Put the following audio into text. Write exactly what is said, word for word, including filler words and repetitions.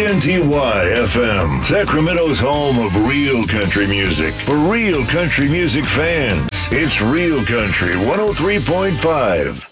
N T Y F M, Sacramento's home of real country music. For real country music fans, it's Real Country one oh three point five.